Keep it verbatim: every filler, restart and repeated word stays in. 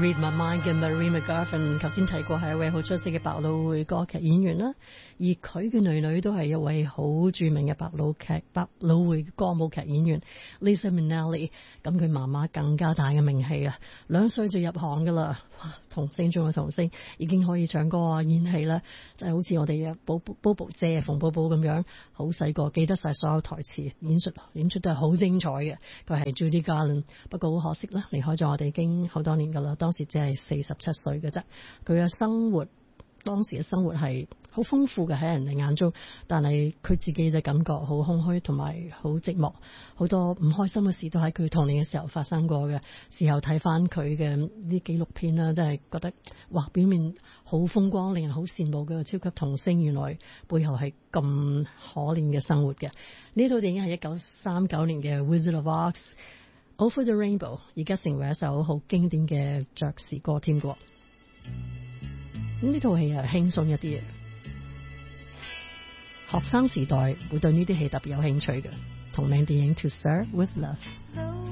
Read My Mind 嘅 Mary McGovern， 頭先提過係一位好出色嘅百老匯歌劇演員啦，而佢嘅女女都係一位好著名嘅百老劇百老匯歌舞劇演員 Lisa Minnelli。咁佢媽媽更加大嘅名氣啊，兩歲就入行噶啦，哇！童星中嘅童星，已經可以唱歌啊、演戲啦，就係好似我哋嘅寶寶寶姐馮寶寶咁樣，好細個記得晒所有台詞，演出演出都係好精彩嘅。佢係 Judy Garland， 不過好可惜啦，離開咗我哋已經好多年噶啦，當時只係四十七歲嘅啫。佢嘅生活，當時嘅生活係好豐富嘅喺人哋眼中，但係佢自己就感覺好空虛同埋好寂寞，好多唔開心嘅事都喺佢童年嘅時候發生過嘅。事後睇翻佢嘅啲紀錄片啦，真係覺得哇，表面好風光，令人好羨慕嘅超級童星，原來背後係咁可憐嘅生活嘅。呢套電影係一九三九年嘅 Wizard of Oz。Over the Rainbow 而家成為一首好經典嘅爵士歌添過。咁呢套戲係輕鬆一啲嘅，學生時代會對呢啲戲特別有興趣嘅。同名電影 To Serve with Love。